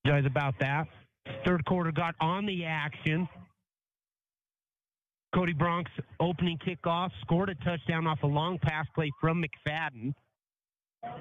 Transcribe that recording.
Guys, about that. Third quarter got on the action. Cody Bronx opening kickoff, scored a touchdown off a long pass play from McFadden.